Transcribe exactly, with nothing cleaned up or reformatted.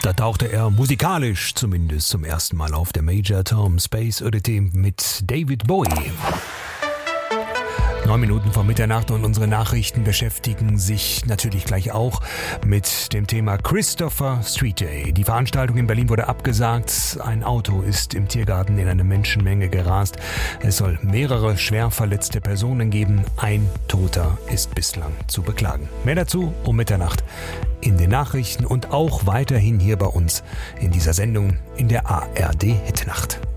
Da tauchte er musikalisch zumindest zum ersten Mal auf der Major Tom Space Oddity mit David Bowie. Neun Minuten vor Mitternacht und unsere Nachrichten beschäftigen sich natürlich gleich auch mit dem Thema Christopher Street Day. Die Veranstaltung in Berlin wurde abgesagt. Ein Auto ist im Tiergarten in eine Menschenmenge gerast. Es soll mehrere schwer verletzte Personen geben. Ein Toter ist bislang zu beklagen. Mehr dazu um Mitternacht in den Nachrichten und auch weiterhin hier bei uns in dieser Sendung in der A R D Hitnacht.